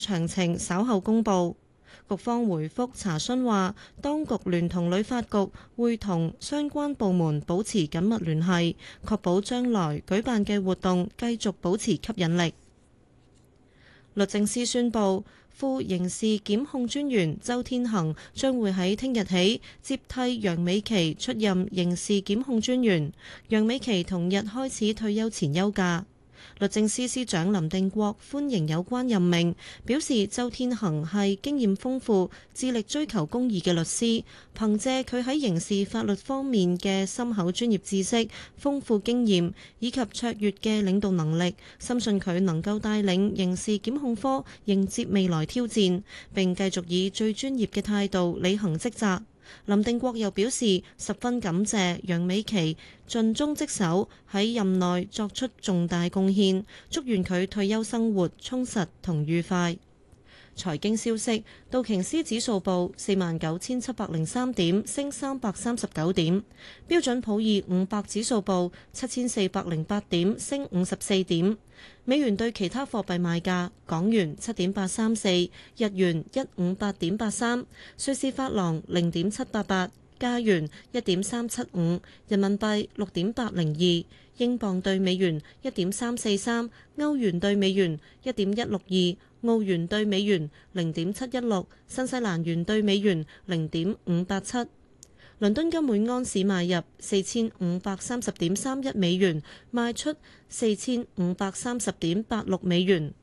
詳情稍後公佈。局方回覆查詢話，當局聯同旅發局會同相關部門保持緊密聯繫，確保將來舉辦嘅活動繼續保持吸引力。律政司宣布，副刑事檢控專員周天行將會喺聽日起接替楊美琪出任刑事檢控專員。楊美琪同日開始退休前休假。律政司司長林定國歡迎有關任命，表示周天行係經驗豐富、致力追求公義嘅律師，憑借佢喺刑事法律方面嘅深厚專業知識、豐富經驗以及卓越嘅領導能力，深信佢能夠帶領刑事檢控科迎接未來挑戰，並繼續以最專業嘅態度履行職責。林定國又表示，十分感謝楊美琪盡忠職守，喺任內作出重大貢獻，祝願佢退休生活充實同愉快。財經消息，道瓊斯指數報49,703點，升339點；標準普爾500指數報7,408點，升54點。美元對其他貨幣賣價：港元7.834，日元158.83，瑞士法郎0.788，加元1.375，人民幣6.802，英鎊對美元1.343，歐元對美元1.162，澳元對美元0.716，新西蘭元對美元0.587。倫敦金每安士買入4530.31美元，賣出4530.86美元。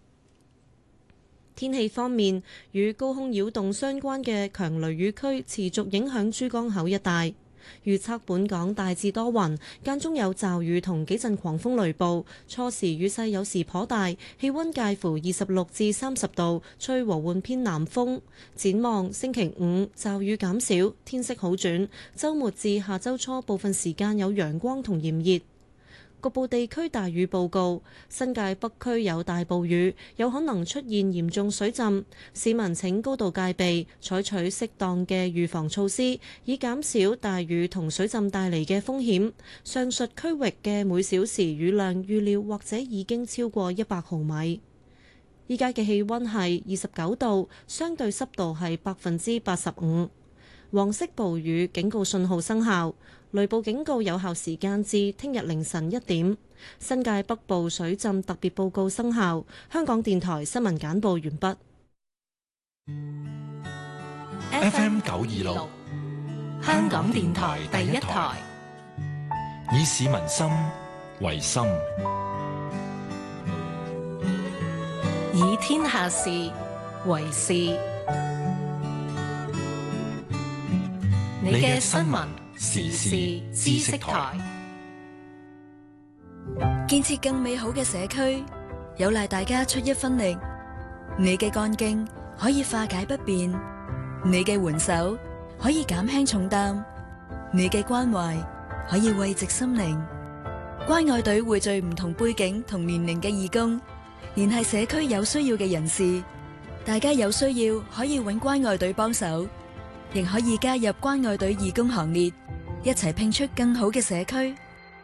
天氣方面，與高空擾動相關嘅強雷雨區持續影響珠江口一帶。預測本港大致多雲，間中有驟雨同幾陣狂風雷暴，初時雨勢有時頗大，氣溫介乎26至30度，吹和緩偏南風。展望星期五驟雨減少，天色好轉，週末至下週初部分時間有陽光同炎熱。局部地區大雨報告，新界北區有大暴雨，有可能出現嚴重水浸，市民請高度戒備，採取適當嘅預防措施，以減少大雨同水浸帶嚟嘅風險。上述區域嘅每小時雨量預料或者已經超過100毫米。依家嘅氣溫係29度，相對濕度係85%。黃色暴雨警告信號生效，雷暴警告有效時間至聽日凌晨1點。新界北部水浸特別報告生效。香港電台新聞簡報完畢。 FM 926，香港電台第一台，以市民心為心， 以天下事為事。你嘅新聞時事知識台， 建設更美好嘅社區，有賴大家出一分力。你嘅幹勁可以化解不便，你嘅援手可以減輕重擔，你嘅關懷可以慰藉心靈。關愛隊匯聚唔同背景同年齡嘅義工，聯繫社區有需要嘅人士，大家有需要可以揾關愛隊幫手，亦可以加入關愛隊義工行列，一齊拼出更好嘅社區。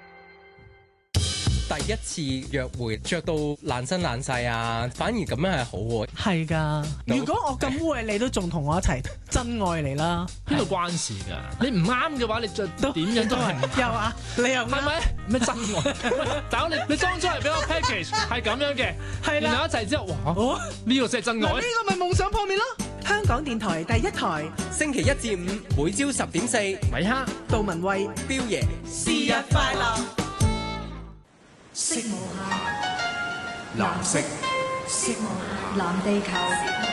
第一次約會着到爛身爛世啊，反而咁樣係好喎。 係㗎，如果我咁污你都仲同我一齊，真愛嚟啦。 邊度關事㗎？你唔啱嘅話，你着點樣都係唔啱。 又啊，你又係咪咩真愛？大佬你裝出嚟俾我 package 係咁樣嘅，係啦，然後一齊之後，哇，呢個先係真愛。 呢個咪夢想破滅咯！香港電台第一台， 星期一至五每朝10.4， 米哈、 杜文慧、 標爺， 是日快樂。 色無限， 藍色， 色無限，藍地球。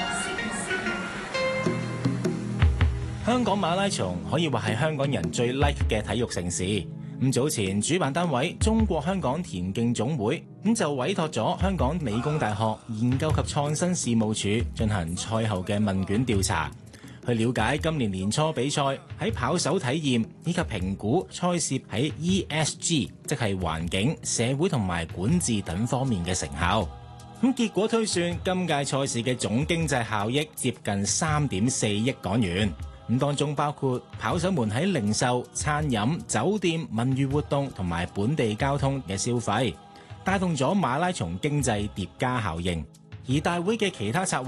香港馬拉松可以話係香港人最 like 嘅體育盛事。咁早前主辦單位中國香港田徑總會就委託咗香港理工大學研究及創新事務處進行賽後嘅問卷調查，去了解今年年初比賽喺跑手體驗以及評估賽事喺 ESG， 即係環境、社會同埋管治等方面嘅成效。咁結果推算今屆賽事嘅總經濟效益接近3.4億港元。咁當中包括跑手們喺零售、餐飲、酒店、文娛活動同埋本地交通嘅消費，帶動咗馬拉松經濟疊加效應。 而大會嘅其他策劃